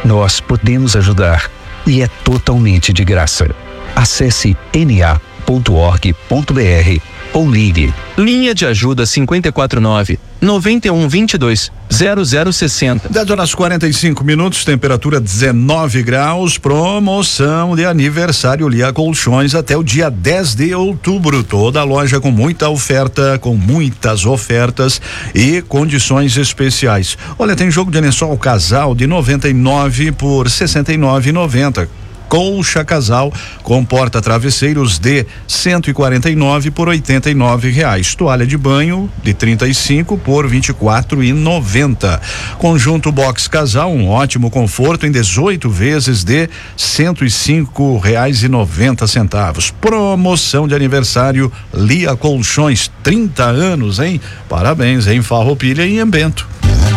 Nós podemos ajudar e é totalmente de graça. Acesse na.org.br ou ligue. Linha de ajuda 549-9122-0060. 10h45, temperatura 19 graus, promoção de aniversário Lia Colchões até o dia 10 de outubro. Toda a loja com muita oferta, com muitas ofertas e condições especiais. Olha, tem jogo de lençol casal de 99 por 69,90. Colcha casal com porta-travesseiros de 149 por R$89. Toalha de banho de 35 por R$24,90. Conjunto box casal, um ótimo conforto em 18 vezes de R$105,90. Promoção de aniversário Lia Colchões, 30 anos, hein? Parabéns, em Farroupilha e em Bento.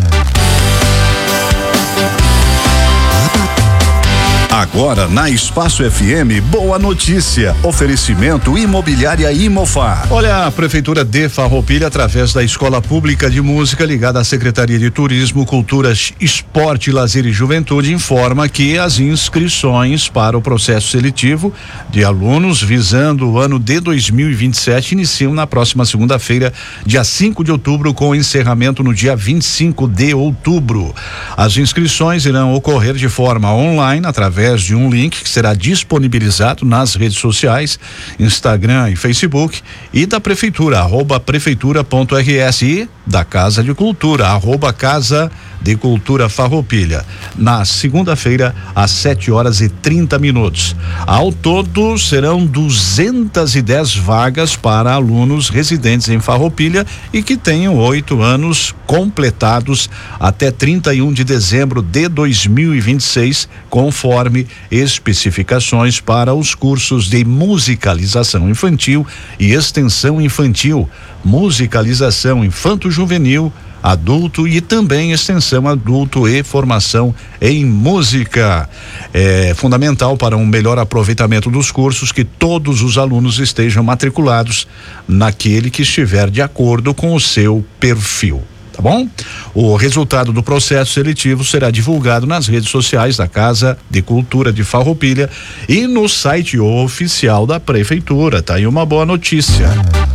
Agora na Espaço FM, boa notícia. Oferecimento Imobiliária Imofar. Olha, a Prefeitura de Farroupilha, através da Escola Pública de Música ligada à Secretaria de Turismo, Cultura, Esporte, Lazer e Juventude, informa que as inscrições para o processo seletivo de alunos visando o ano de 2027 iniciam na próxima segunda-feira, dia 5 de outubro, com encerramento no dia 25 de outubro. As inscrições irão ocorrer de forma online através de um link que será disponibilizado nas redes sociais, Instagram e Facebook, e da Prefeitura, @prefeitura.rs, e da Casa de Cultura, @Casa de Cultura Farroupilha, na segunda-feira, às 7h30. Ao todo, serão 210 vagas para alunos residentes em Farroupilha e que tenham 8 anos completados até 31 de dezembro de 2026, conforme especificações para os cursos de musicalização infantil e extensão infantil, musicalização infanto-juvenil, adulto e também extensão adulto e formação em música. É fundamental para um melhor aproveitamento dos cursos que todos os alunos estejam matriculados naquele que estiver de acordo com o seu perfil. Tá bom? O resultado do processo seletivo será divulgado nas redes sociais da Casa de Cultura de Farroupilha e no site oficial da Prefeitura. Tá aí uma boa notícia.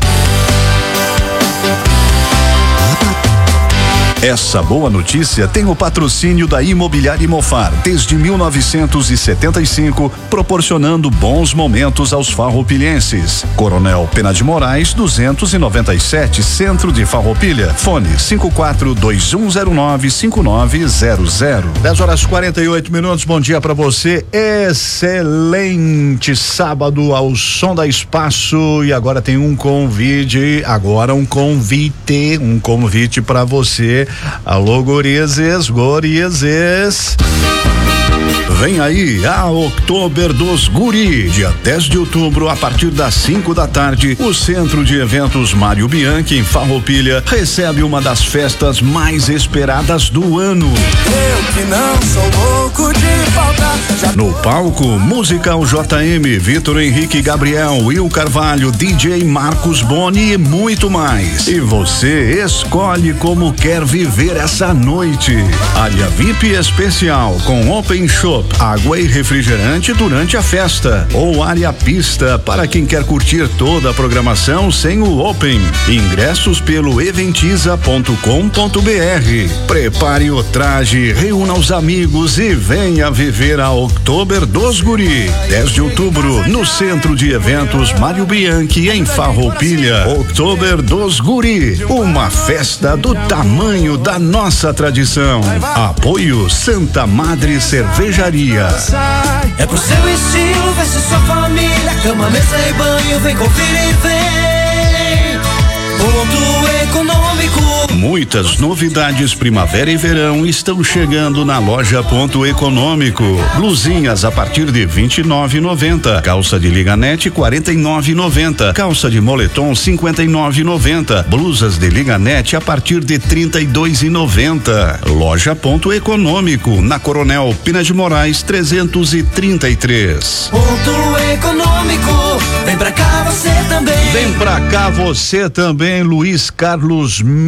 Essa boa notícia tem o patrocínio da Imobiliária Imofar desde 1975, proporcionando bons momentos aos farroupilhenses. Coronel Pena de Moraes, 297, Centro de Farroupilha. Fone 5421095900. 10h48. Bom dia para você. Excelente sábado ao som da Espaço. E agora tem um convite para você. Alô, gurizes. Vem aí a Oktober dos Guri, dia 10 de outubro, a partir das 5 da tarde, o Centro de Eventos Mário Bianchi, em Farroupilha, recebe uma das festas mais esperadas do ano. Eu que não sou louco de faltar. No palco, Musical JM, Vitor Henrique Gabriel, Will Carvalho, DJ Marcos Boni e muito mais. E você escolhe como quer viver essa noite. Área VIP especial com Open Shop, água e refrigerante durante a festa, ou área pista para quem quer curtir toda a programação sem o Open. Ingressos pelo eventiza.com.br. Prepare o traje, reúna os amigos e venha viver a Oktober dos Guri. 10 de outubro, no Centro de Eventos Mário Bianchi, em Farroupilha. Oktober dos Guri, uma festa do tamanho da nossa tradição. Apoio Santa Madre Cervejaria. É pro seu estilo, veste sua família, cama, mesa e banho, vem conferir e vem. Ponto Econômico. Muitas novidades primavera e verão estão chegando na loja Ponto Econômico. Blusinhas a partir de R$29,90. Calça de liganete R$49,90. Calça de moletom R$59,90. Blusas de liganete a partir de R$32,90. Loja Ponto Econômico, na Coronel Pena de Moraes 333. Ponto Econômico, vem pra cá você também. Vem pra cá você também, Luiz Carlos Miller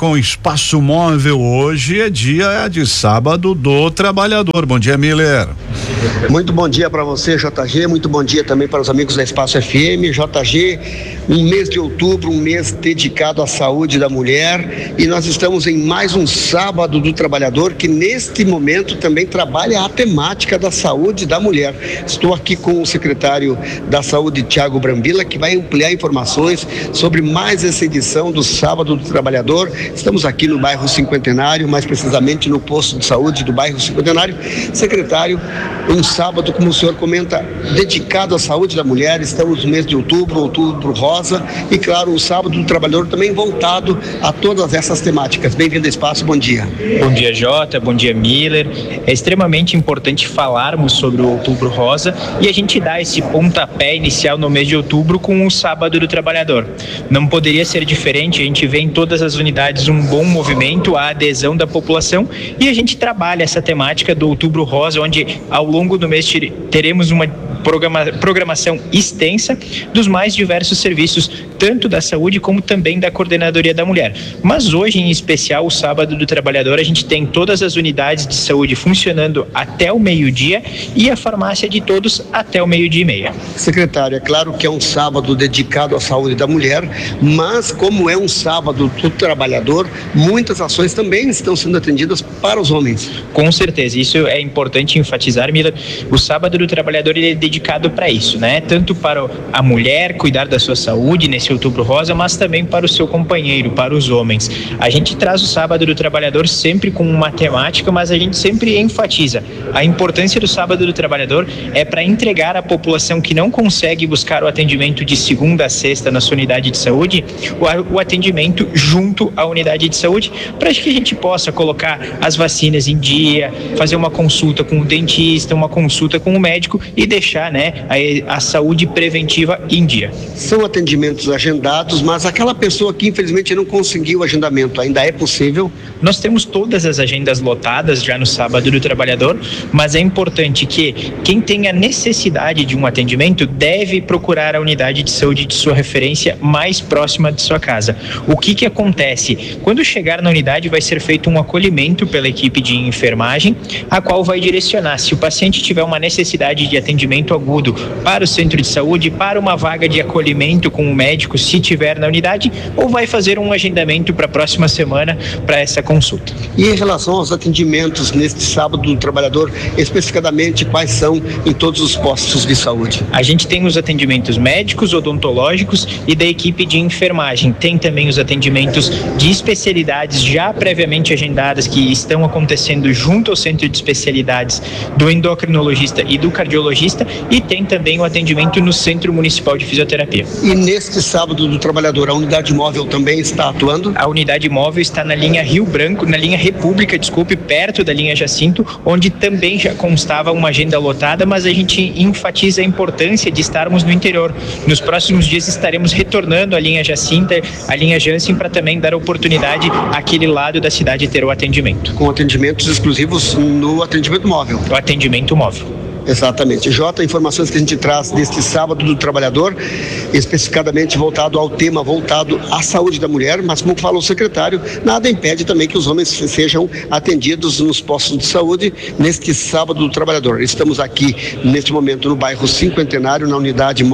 com o Espaço Móvel. Hoje é dia de sábado do trabalhador. Bom dia, Miller. Muito bom dia para você, JG. Muito bom dia também para os amigos da Espaço FM. JG, um mês de outubro, um mês dedicado à saúde da mulher, e nós estamos em mais um sábado do trabalhador, que neste momento também trabalha a temática da saúde da mulher. Estou aqui com o secretário da Saúde, Tiago Brambila, que vai ampliar informações sobre mais essa edição do Sábado do Trabalhador. Estamos aqui no bairro Cinquentenário, mais precisamente no posto de saúde do bairro Cinquentenário. Secretário, um sábado, como o senhor comenta, dedicado à saúde da mulher. Estamos no mês de outubro rosa, e claro, o Sábado do Trabalhador também voltado a todas essas temáticas. Bem-vindo ao Espaço, bom dia. Bom dia, Jota, bom dia, Miller. É extremamente importante falarmos sobre o Outubro Rosa, e a gente dá esse pontapé inicial no mês de outubro com o Sábado do Trabalhador. Não poderia ser diferente, a gente vê em todas as unidades um bom movimento, a adesão da população, e a gente trabalha essa temática do Outubro Rosa, onde ao longo do mês teremos uma programação extensa dos mais diversos serviços, tanto da saúde como também da Coordenadoria da Mulher. Mas hoje, em especial, o Sábado do Trabalhador, a gente tem todas as unidades de saúde funcionando até o meio-dia e a farmácia de todos até o meio-dia e meia. Secretário, é claro que é um sábado dedicado à saúde da mulher, mas como é um sábado do trabalhador, muitas ações também estão sendo atendidas para os homens. Com certeza, isso é importante enfatizar, Mila. O Sábado do Trabalhador, ele é dedicado para isso, né? Tanto para a mulher cuidar da sua saúde nesse Outubro Rosa, mas também para o seu companheiro, para os homens. A gente traz o Sábado do Trabalhador sempre com uma temática, mas a gente sempre enfatiza a importância do Sábado do Trabalhador é para entregar à população que não consegue buscar o atendimento de segunda a sexta na sua unidade de saúde, o atendimento junto à unidade de saúde, para que a gente possa colocar as vacinas em dia, fazer uma consulta com o dentista, uma consulta com o médico e deixar, né, a saúde preventiva em dia. São atendimentos agendados, mas aquela pessoa que infelizmente não conseguiu o agendamento, ainda é possível? Nós temos todas as agendas lotadas já no Sábado do Trabalhador, mas é importante que quem tenha necessidade de um atendimento deve procurar a unidade de saúde de sua referência mais próxima de sua casa. O que acontece? Quando chegar na unidade, vai ser feito um acolhimento pela equipe de enfermagem, a qual vai direcionar se o paciente tiver uma necessidade de atendimento agudo para o centro de saúde, para uma vaga de acolhimento com o médico, se tiver na unidade, ou vai fazer um agendamento para a próxima semana para essa consulta. E em relação aos atendimentos neste Sábado do Trabalhador, especificamente quais são em todos os postos de saúde? A gente tem os atendimentos médicos, odontológicos e da equipe de enfermagem. Tem também os atendimentos de especialidades já previamente agendadas que estão acontecendo junto ao centro de especialidades do endocrinologista e do cardiologista, e tem também o atendimento no Centro Municipal de Fisioterapia. E neste Sábado do Trabalhador, a unidade móvel também está atuando? A unidade móvel está na linha Rio Branco, na linha República, perto da linha Jacinto, onde também já constava uma agenda lotada, mas a gente enfatiza a importância de estarmos no interior. Nos próximos dias estaremos retornando à linha Jacinta, à linha Jansen, para também dar oportunidade àquele lado da cidade ter o atendimento. Com atendimentos exclusivos no atendimento móvel? O atendimento móvel. Exatamente. Jota, informações que a gente traz deste Sábado do Trabalhador, especificadamente voltado ao tema, voltado à saúde da mulher, mas como falou o secretário, nada impede também que os homens sejam atendidos nos postos de saúde neste Sábado do Trabalhador. Estamos aqui, neste momento, no bairro Cinquentenário, na unidade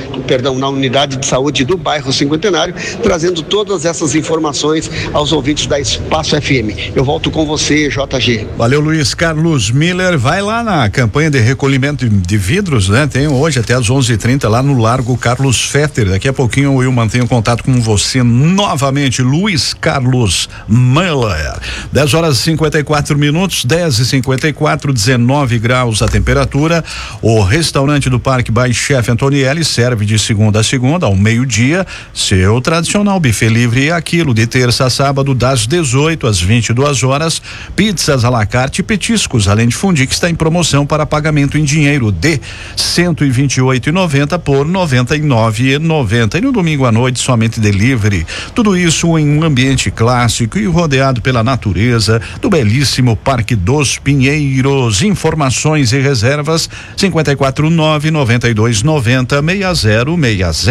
de saúde do bairro Cinquentenário, trazendo todas essas informações aos ouvintes da Espaço FM. Eu volto com você, JG. Valeu, Luiz Carlos Miller. Vai lá na campanha de recolhimento de vidros, né? Tem hoje até às 11h30 lá no Largo Carlos Fetter. Daqui a pouquinho eu mantenho contato com você novamente, Luiz Carlos Miller. 10h54, 10h54, 19 graus a temperatura. O restaurante do Parque by Chef Antonielli serve de segunda a segunda ao meio-dia seu tradicional buffet livre e aquilo de terça a sábado das 18 às 22 horas, pizzas à la carte e petiscos, além de fundi, que está em promoção para pagamento em dinheiro de R$ 128,90 por R$ 99,90. E no domingo à noite somente delivery. Tudo isso em um ambiente clássico e rodeado pela natureza do belíssimo Parque dos Pinheiros. Informações e reservas 549-9290-6060.